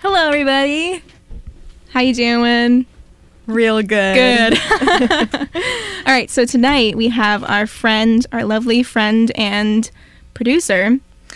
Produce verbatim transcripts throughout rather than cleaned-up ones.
Hello, everybody. How you doing? Real good. Good. All right, so tonight we have our friend, our lovely friend and producer,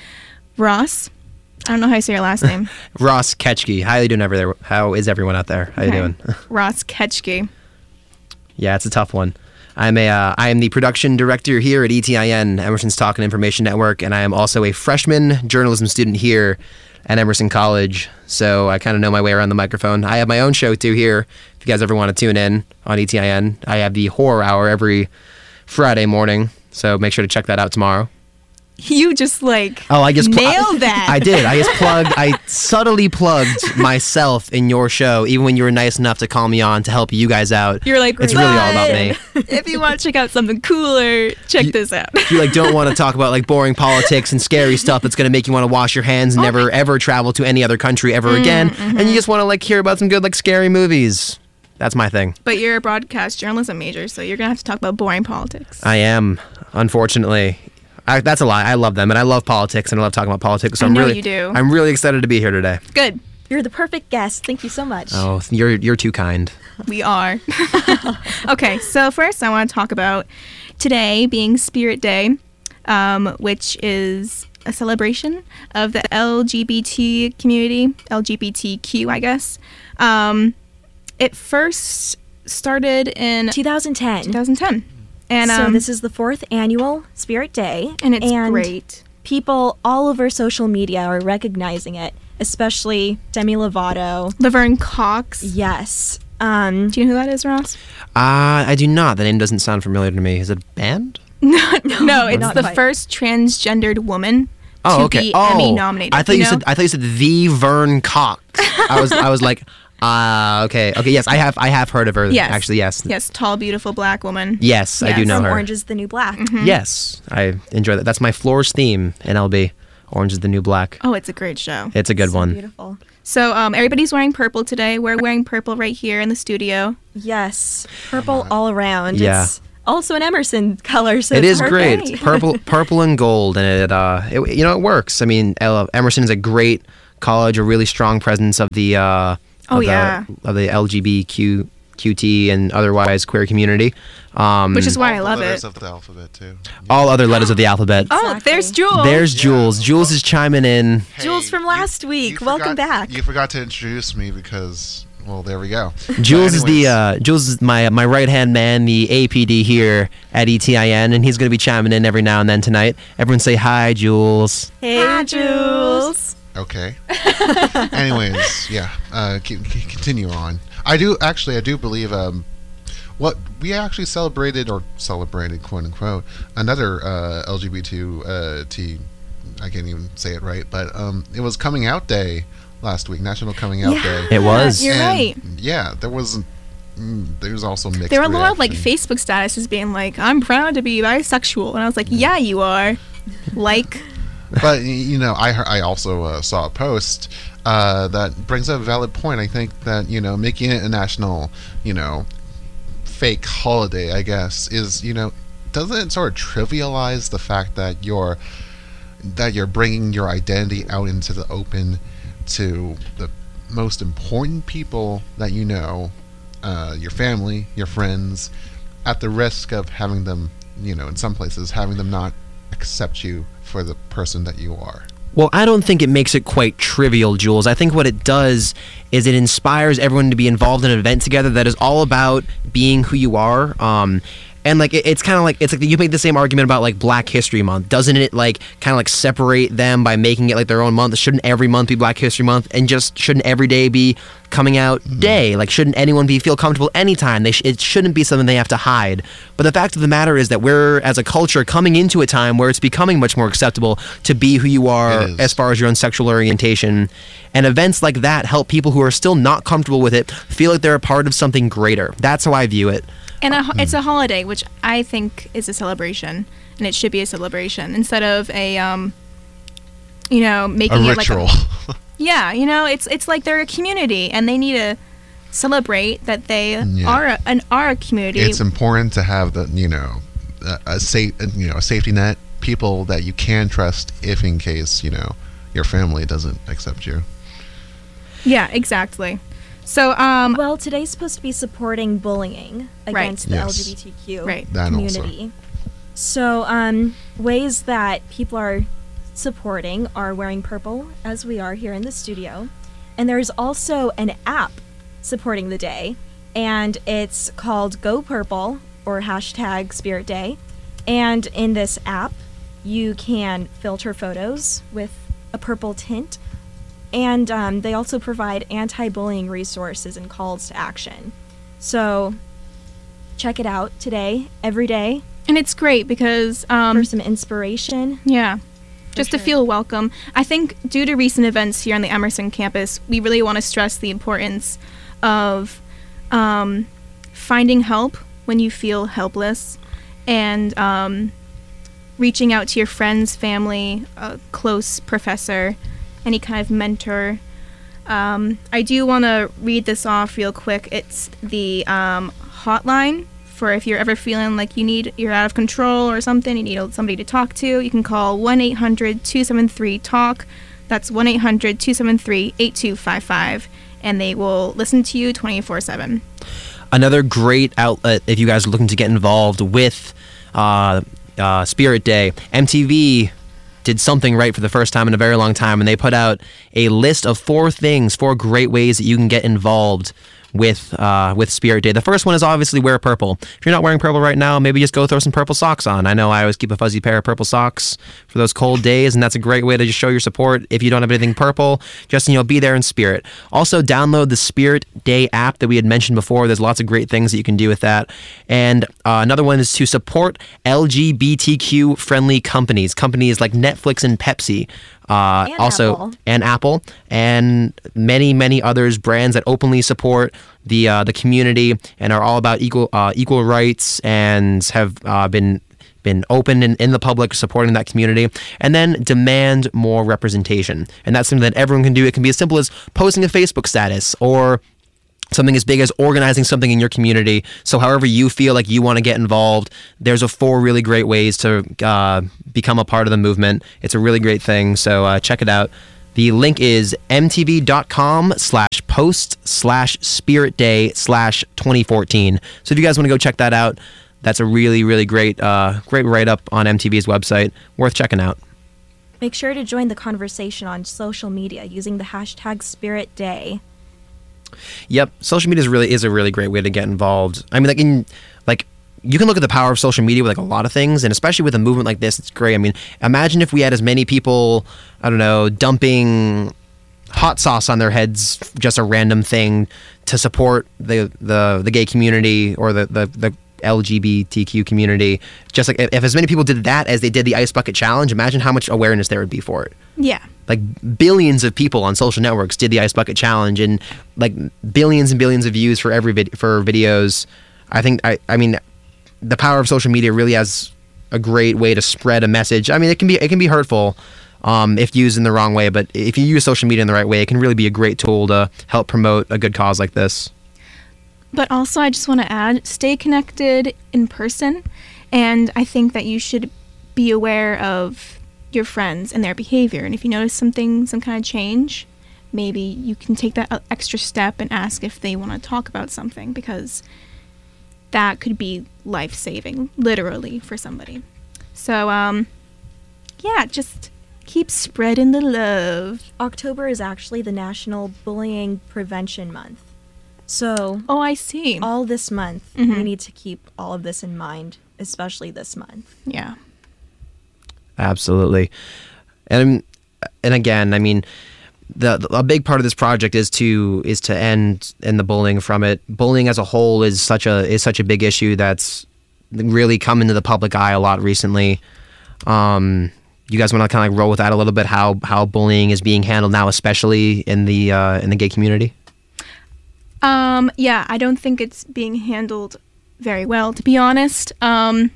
Ross. I don't know how you say your last name. Ross Ketchke. How you doing over there? How is everyone out there? How Okay. you doing? Ross Ketchke. Yeah, it's a tough one. I'm a uh, I am the production director here at E T I N, Emerson's Talk and Information Network, and I am also a freshman journalism student here at Emerson College. So I kind of know my way around the microphone. I have my own show too here. If you guys ever want to tune in on E T I N, I have the Horror Hour every Friday morning. So make sure to check that out tomorrow. You just like Oh, I just pl- nailed that. I did. I just plugged. I subtly plugged myself in your show, even when you were nice enough to call me on to help you guys out. You're like, it's really all about me. If you want to check out something cooler, check You- this out. If you like don't want to talk about like boring politics and scary stuff that's going to make you want to wash your hands and never ever travel to any other country ever again, and you just want to like hear about some good like scary movies, that's my thing. But you're a broadcast journalism major, so you're gonna have to talk about boring politics. I am, unfortunately. I, that's a lie. I love them, and I love politics, and I love talking about politics. So I I'm know really, you do. I'm really excited to be here today. Good. You're the perfect guest. Thank you so much. Oh, you're you're too kind. We are. Okay, so first I want to talk about today being Spirit Day, um, which is a celebration of the L G B T community, L G B T Q, I guess. Um, it first started in twenty ten. twenty ten. And, so um, this is the fourth annual Spirit Day. and it's great. People all over social media are recognizing it, especially Demi Lovato. Laverne Cox. Yes. Um, Do you know who that is, Ross? Uh, I do not. The name doesn't sound familiar to me. Is it a band? no, no, it's not the quite. first transgendered woman Oh, to okay. be oh, Emmy nominated. I thought you, know? said I thought you said the Vern Cox. I was I was like, ah, uh, okay, okay. Yes, I have I have heard of her. Yes. Actually, yes. Yes, tall, beautiful black woman. Yes, I do Yes. know from her. Orange is the New Black. Mm-hmm. Yes, I enjoy that. That's my floor's theme in L B. Orange is the New Black. Oh, it's a great show. It's a good So one. Beautiful. So um, everybody's wearing purple today. We're wearing purple right here in the studio. Yes. Purple all around. Yeah. It's also an Emerson color, so It it's is great. perfect. It's purple, purple and gold, and it, uh, it, you know, it works. I mean, L- Emerson is a great college, a really strong presence of the, uh, Oh, of yeah. the, of the L G B T Q, Q T and otherwise queer community. Um, Which is why I All the love letters it. of the alphabet too. all other letters of the alphabet. Oh, Exactly. there's Jules. There's Yeah. Jules. Jules is chiming in. Jules from last week. Welcome forgot- back. You forgot to introduce me because, well, there we go. Jules But is the anyways, uh, Jules is my my right hand man, the A P D here at E T I N, and he's going to be chiming in every now and then tonight. Everyone say hi, Jules. Hey, Hi, Jules. Okay. Anyways, yeah. Uh, c- c- continue on. I do actually. I do believe. Um, what we actually celebrated or celebrated, quote unquote, another uh, L G B T uh, T. I can't even say it right, but um, it was Coming Out Day last week, National Coming Out Yeah. Day. It was. You're And, right. Yeah, there was. Mm, there was also mixed. There were a lot of like reaction. Facebook statuses being like, "I'm proud to be bisexual," and I was like, "Yeah, you are." Like, But y- you know, I hear- I also uh, saw a post uh, that brings up a valid point. I think that you know, making it a national, you know, fake holiday, I guess, is you know, doesn't it sort of trivialize the fact that you're that you're bringing your identity out into the open to the most important people that you know, uh, your family, your friends, at the risk of having them, you know, in some places having them not accept you for the person that you are. Well, I don't think it makes it quite trivial, Jules. I think what it does is it inspires everyone to be involved in an event together that is all about being who you are. Um, and like it, it's kind of like it's like you make the same argument about like Black History Month. Doesn't it like kind of like separate them by making it like their own month? Shouldn't every month be Black History Month? And just shouldn't every day be Coming Out Day? Like shouldn't anyone be feel comfortable anytime? They sh- it shouldn't be something they have to hide. But the fact of the matter is that we're as a culture coming into a time where it's becoming much more acceptable to be who you are It is. as far as your own sexual orientation. And events like that help people who are still not comfortable with it feel like they're a part of something greater. That's how I view it. and a, it's a holiday, which I think is a celebration, and it should be a celebration instead of a, um, you know, making A it ritual. like a, yeah, you know, it's it's like they're a community, and they need to celebrate that they Yeah. are a, an are a community. It's important to have the you know a, a safe you know a safety net, people that you can trust if in case you know your family doesn't accept you. Yeah, exactly. So, um, Well, today's supposed to be supporting bullying Right. against the Yes. L G B T Q Right. That also. community. So, um, ways that people are supporting are wearing purple, as we are here in the studio. And there's also an app supporting the day, and it's called Go Purple, or hashtag Spirit Day. And in this app, you can filter photos with a purple tint. And um, they also provide anti-bullying resources and calls to action. So check it out today, every day, and it's great because, um, for some inspiration. yeah, just to sure. feel welcome. I think due to recent events here on the Emerson campus, we really want to stress the importance of um, finding help when you feel helpless, and um, reaching out to your friends, family, a close professor, any kind of mentor. Um, I do want to read this off real quick. It's the um, hotline for if you're ever feeling like you need you're out of control or something, you need somebody to talk to. You can call one eight hundred two seven three talk. That's one eight hundred two seven three eight two five five, and they will listen to you twenty-four seven. Another great outlet if you guys are looking to get involved with uh, uh, Spirit Day. M T V did something right for the first time in a very long time, and they put out a list of four things, four great ways that you can get involved with uh, with Spirit Day. The first one is obviously wear purple. If you're not wearing purple right now, maybe just go throw some purple socks on. I know I always keep a fuzzy pair of purple socks for those cold days, and that's a great way to just show your support. If you don't have anything purple, just, you know, be there in spirit. Also, download the Spirit Day app that we had mentioned before. There's lots of great things that you can do with that. And uh, another one is to support L G B T Q friendly companies, companies like Netflix and Pepsi. Uh, And also, Apple. and Apple, and many, many others, brands that openly support the uh, the community and are all about equal uh, equal rights, and have uh, been been open in, in the public supporting that community. And then demand more representation, and that's something that everyone can do. It can be as simple as posting a Facebook status, or something as big as organizing something in your community. So however you feel like you want to get involved, there's a four really great ways to uh, become a part of the movement. It's a really great thing, so uh, check it out. The link is mtv.com slash post slash spirit day slash 2014. So if you guys want to go check that out, that's a really, really great, uh, great write-up on M T V's website. Worth checking out. Make sure to join the conversation on social media using the hashtag Spirit Day. Yep, social media is really is a really great way to get involved. I mean, like in like you can look at the power of social media with like a lot of things, and especially with a movement like this, it's great. I mean, imagine if we had as many people, I don't know, dumping hot sauce on their heads, just a random thing to support the the, the gay community or the, the the L G B T Q community. Just like if, if as many people did that as they did the Ice Bucket Challenge, imagine how much awareness there would be for it. Yeah. Like billions of people on social networks did the Ice Bucket Challenge, and like billions and billions of views for every vid- for videos. I think I I mean the power of social media really has a great way to spread a message. I mean, it can be it can be hurtful um, if used in the wrong way, but if you use social media in the right way, it can really be a great tool to help promote a good cause like this. But also, I just want to add, stay connected in person, and I think that you should be aware of your friends and their behavior. And if you notice something, some kind of change, maybe you can take that uh, extra step and ask if they want to talk about something, because that could be life-saving, literally, for somebody. So, um, yeah, just keep spreading the love. October is actually the National Bullying Prevention Month. So Oh, I see. all this month, Mhm. we need to keep all of this in mind, especially this month. Yeah. Absolutely, and and again, I mean, the, the a big part of this project is to is to end end the bullying from it. Bullying as a whole is such a is such a big issue that's really come into the public eye a lot recently. Um, you guys want to kind of like roll with that a little bit? How how bullying is being handled now, especially in the uh, in the gay community. Um, yeah, I don't think it's being handled very well, to be honest. Um,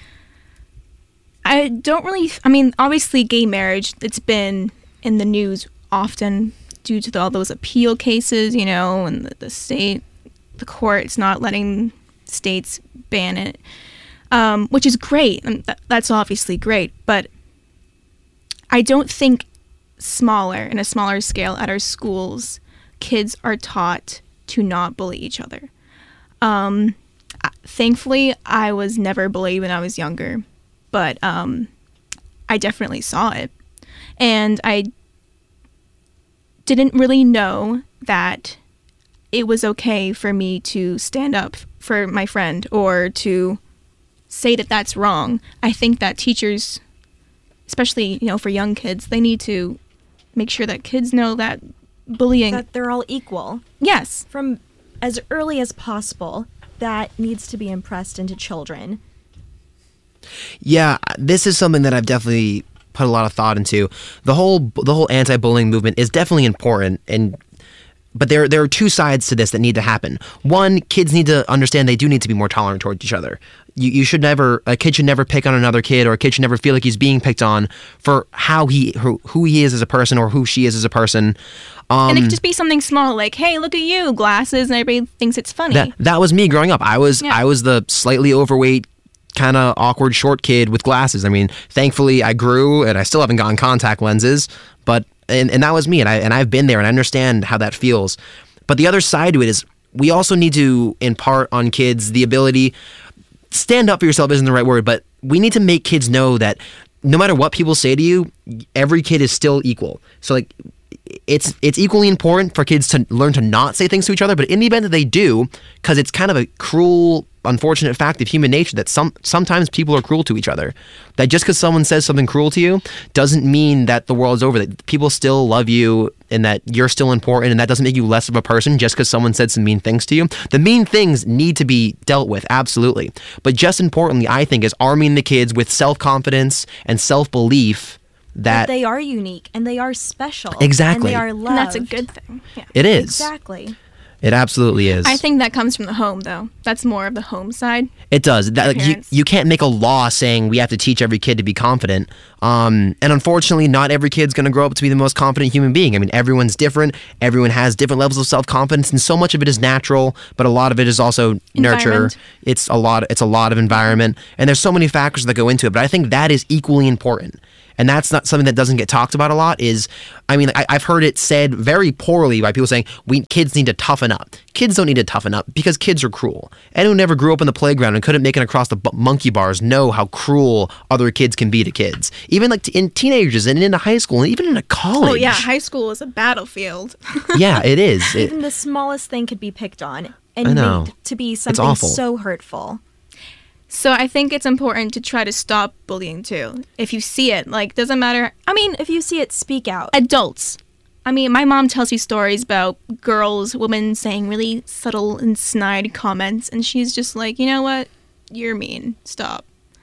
I don't really, I mean, obviously gay marriage, it's been in the news often due to the, all those appeal cases, you know, and the, the state, the court's not letting states ban it, um, which is great, and th- that's obviously great, but I don't think smaller, in a smaller scale at our schools, kids are taught to not bully each other. Um, thankfully, I was never bullied when I was younger, but um, I definitely saw it. And I didn't really know that it was okay for me to stand up for my friend or to say that that's wrong. I think that teachers, especially, you know, for young kids, they need to make sure that kids know that bullying... That they're all equal. Yes. From as early as possible, that needs to be impressed into children. Yeah, this is something that I've definitely put a lot of thought into. The whole the whole anti-bullying movement is definitely important, and but there there are two sides to this that need to happen. One, kids need to understand they do need to be more tolerant towards each other. You you should never a kid should never pick on another kid, or a kid should never feel like he's being picked on for how he who, who he is as a person or who she is as a person. Um, And it could just be something small, like, hey, look at you, glasses, and everybody thinks it's funny. That that was me growing up. I was Yeah. I was the slightly overweight, kind of awkward short kid with glasses. I mean, thankfully I grew and I still haven't gotten contact lenses, but and, and that was me, and I and I've been there and I understand how that feels. But the other side to it is we also need to impart on kids the ability, stand up for yourself isn't the right word, but we need to make kids know that no matter what people say to you, every kid is still equal. So like it's it's equally important for kids to learn to not say things to each other, but in the event that they do, because it's kind of a cruel, unfortunate fact of human nature that some sometimes people are cruel to each other. That just because someone says something cruel to you doesn't mean that the world's over. That people still love you and that you're still important, and that doesn't make you less of a person just because someone said some mean things to you. The mean things need to be dealt with, absolutely. But just importantly, I think, is arming the kids with self-confidence and self-belief that That they are unique and they are special. Exactly. And they are loved. and that's a good thing. Yeah. it is. Exactly. It absolutely is. I think that comes from the home, though. That's more of the home side. It does. That, like, you, Parents. you can't make a law saying we have to teach every kid to be confident. Um, and unfortunately, not every kid's going to grow up to be the most confident human being. I mean, everyone's different. Everyone has different levels of self-confidence, and so much of it is natural, but a lot of it is also nurture. Environment. It's a lot. It's a lot of environment, and there's so many factors that go into it. But I think that is equally important. And that's not something that doesn't get talked about a lot. Is, I mean, I, I've heard it said very poorly by people saying we kids need to toughen up. Kids don't need to toughen up because kids are cruel. Anyone who never grew up in the playground and couldn't make it across the b- monkey bars know how cruel other kids can be to kids. Even like t- in teenagers and into high school and even into college. Oh, yeah. High school is a battlefield. Yeah, it is. It, Even the smallest thing could be picked on and I know. made to be something awful. so hurtful. So I think it's important to try to stop bullying, too. If you see it, like, doesn't matter. I mean, If you see it, speak out. adults. I mean, my mom tells me stories about girls, women saying really subtle and snide comments, and she's just like, you know what? You're mean. Stop.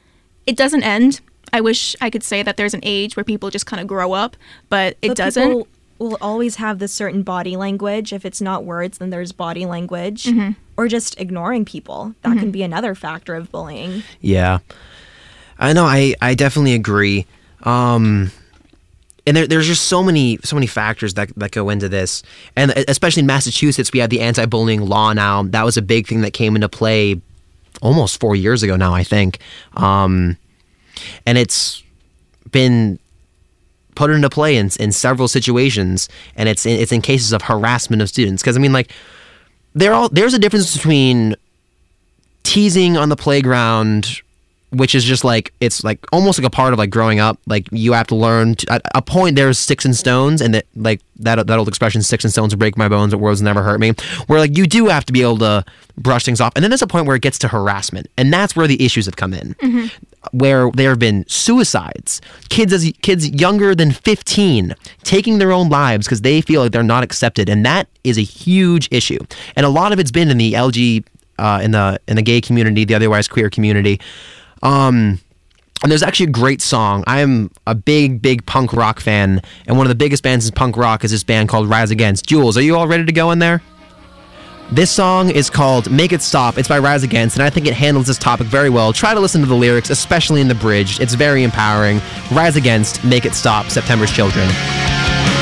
It doesn't end. I wish I could say that there's an age where people just kind of grow up, but it But doesn't. people will always have this certain body language. If it's not words, then there's body language. Mm-hmm. Or just ignoring people. That can be another factor of bullying. Yeah, I know. I, I definitely agree. Um, and there, there's just so many so many factors that that go into this, and especially in Massachusetts, we have the anti-bullying law now. That was a big thing that came into play almost four years ago now, I think. Um, and it's been put into play in in several situations, and it's in, it's in cases of harassment of students. Because I mean, like. There all there's a difference between teasing on the playground, which is just like it's like almost like a part of like growing up. Like you have to learn to, at a point there's sticks and stones, and that like that that old expression, sticks and stones will break my bones, but words never hurt me. Where like you do have to be able to brush things off, and then there's a point where it gets to harassment, and that's where the issues have come in. Mm-hmm. Where there have been suicides, kids as kids younger than fifteen taking their own lives because they feel like they're not accepted, and that is a huge issue. And a lot of it's been in the L G, uh, in the in the gay community, the otherwise queer community. Um, and there's actually a great song. I am a big, big punk rock fan, and one of the biggest bands in punk rock is this band called Rise Against. Jules, are you all ready to go in there? This song is called Make It Stop. It's by Rise Against, and I think it handles this topic very well. Try to listen to the lyrics, especially in the bridge. It's very empowering. Rise Against, Make It Stop, September's Children.